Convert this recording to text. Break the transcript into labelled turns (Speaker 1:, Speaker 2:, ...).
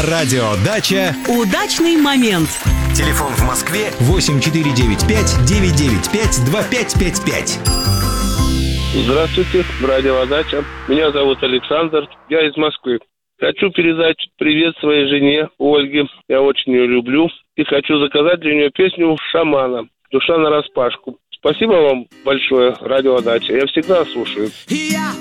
Speaker 1: На радио «Дача»
Speaker 2: удачный момент.
Speaker 1: Телефон в Москве 8495-995-2555.
Speaker 3: Здравствуйте, радио «Дача». Меня зовут Александр, я из Москвы. Хочу передать привет своей жене Ольге, я очень ее люблю. И хочу заказать для нее песню «Шамана» «Душа нараспашку». Спасибо вам большое, радио «Дача». Я всегда слушаю.
Speaker 4: Я